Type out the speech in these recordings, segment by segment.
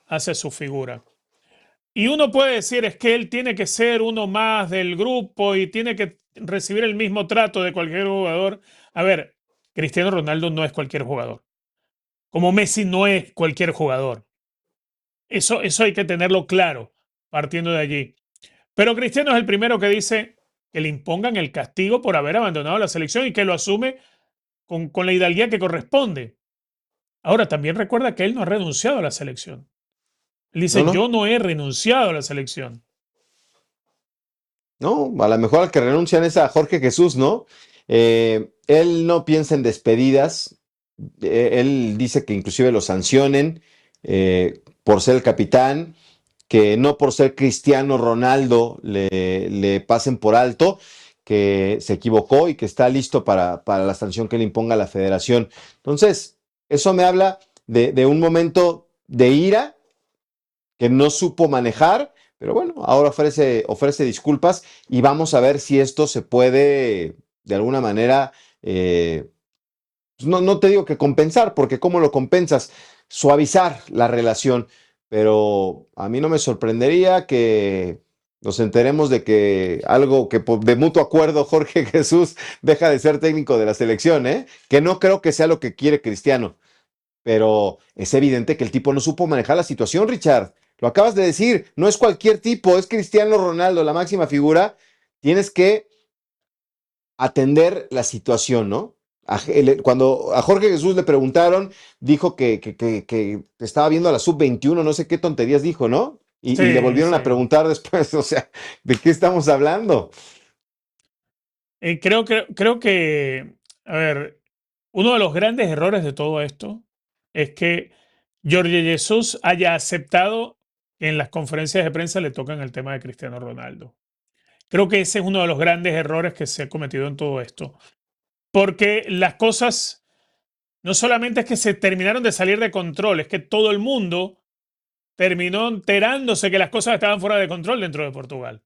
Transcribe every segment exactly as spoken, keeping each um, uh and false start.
hacia su figura. Y uno puede decir, es que él tiene que ser uno más del grupo y tiene que recibir el mismo trato de cualquier jugador. A ver, Cristiano Ronaldo no es cualquier jugador. Como Messi no es cualquier jugador. Eso, eso hay que tenerlo claro, partiendo de allí. Pero Cristiano es el primero que dice que le impongan el castigo por haber abandonado la selección y que lo asume con, con la hidalguía que corresponde. Ahora, también recuerda que él no ha renunciado a la selección. Él No, dice, yo no. no he renunciado a la selección. No, a lo mejor al que renuncian es a Jorge Jesús, ¿no? Eh, él no piensa en despedidas. Eh, él dice que inclusive lo sancionen eh, por ser el capitán, que no por ser Cristiano Ronaldo le, le pasen por alto, que se equivocó y que está listo para, para la sanción que le imponga la federación. Entonces, eso me habla de, de un momento de ira que no supo manejar, pero bueno, ahora ofrece, ofrece disculpas y vamos a ver si esto se puede de alguna manera, eh, no, no te digo que compensar, porque ¿cómo lo compensas? Suavizar la relación, pero a mí no me sorprendería que nos enteremos de que algo que de mutuo acuerdo Jorge Jesús deja de ser técnico de la selección, ¿eh? Que no creo que sea lo que quiere Cristiano. Pero es evidente que el tipo no supo manejar la situación, Richard. Lo acabas de decir, no es cualquier tipo, es Cristiano Ronaldo, la máxima figura. Tienes que atender la situación, ¿no? A, cuando a Jorge Jesús le preguntaron, dijo que, que, que, que estaba viendo a la sub veintiuno, no sé qué tonterías dijo, ¿no? Y, y le Sí, volvieron sí. a preguntar después, o sea, ¿de qué estamos hablando? Eh, creo, que, creo que, a ver, uno de los grandes errores de todo esto es que Jorge Jesús haya aceptado que en las conferencias de prensa le tocan el tema de Cristiano Ronaldo. Creo que ese es uno de los grandes errores que se ha cometido en todo esto. Porque las cosas no solamente es que se terminaron de salir de control, es que todo el mundo terminó enterándose que las cosas estaban fuera de control dentro de Portugal.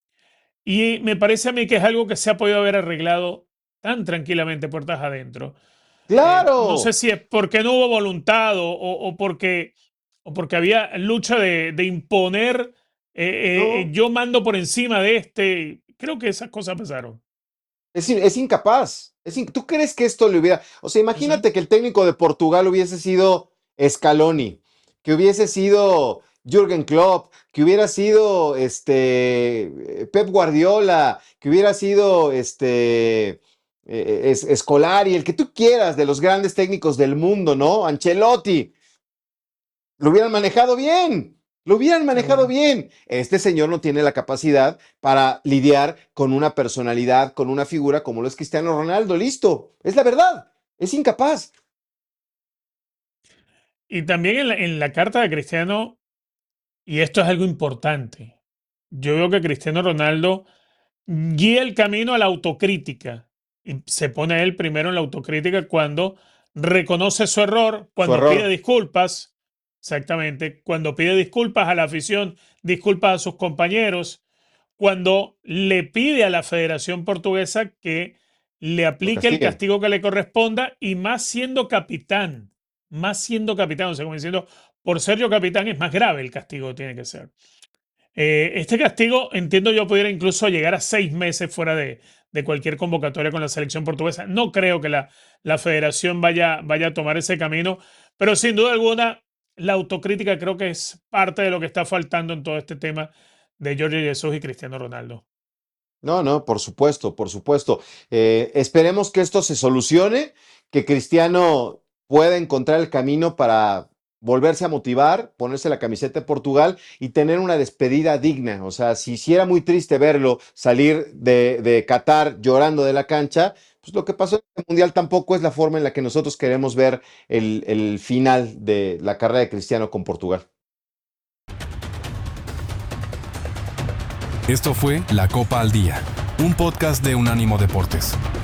Y me parece a mí que es algo que se ha podido haber arreglado tan tranquilamente puertas adentro. Eh, no sé ¡Claro! si es porque no hubo voluntad o, o, o porque, o porque había lucha de, de imponer, eh, eh, No, yo mando por encima de este. Creo que esas cosas pasaron. Es, es incapaz. Es in- ¿Tú crees que esto le hubiera... O sea, Sí, sí. imagínate que el técnico de Portugal hubiese sido Scaloni, que hubiese sido Jürgen Klopp, que hubiera sido este, Pep Guardiola, que hubiera sido este, eh, es, Scolari, el que tú quieras de los grandes técnicos del mundo, ¿no? Ancelotti. Lo hubieran manejado bien, lo hubieran manejado Seguro. bien. Este señor no tiene la capacidad para lidiar con una personalidad, con una figura como lo es Cristiano Ronaldo. Listo, es la verdad, es incapaz. Y también en la, en la carta de Cristiano, y esto es algo importante, yo veo que Cristiano Ronaldo guía el camino a la autocrítica. Y se pone él primero en la autocrítica cuando reconoce su error, Su cuando pide error. disculpas, exactamente, cuando pide disculpas a la afición, disculpas a sus compañeros, cuando le pide a la Federación Portuguesa que le Lo aplique el castiguen. castigo que le corresponda y más siendo capitán, más siendo capitán, o sea, como diciendo, por ser yo capitán es más grave el castigo que tiene que ser. Eh, este castigo, entiendo yo, pudiera incluso llegar a seis meses fuera de, de cualquier convocatoria con la selección portuguesa. No creo que la, la federación vaya, vaya a tomar ese camino, pero sin duda alguna, la autocrítica creo que es parte de lo que está faltando en todo este tema de Jorge Jesús y Cristiano Ronaldo. No, no, por supuesto, por supuesto. Eh, esperemos que esto se solucione, que Cristiano pueda encontrar el camino para volverse a motivar, ponerse la camiseta de Portugal y tener una despedida digna. O sea, si, si era muy triste verlo salir de, de Qatar llorando de la cancha, pues lo que pasó en el Mundial tampoco es la forma en la que nosotros queremos ver el, el final de la carrera de Cristiano con Portugal. Esto fue La Copa al Día, un podcast de Unánimo Deportes.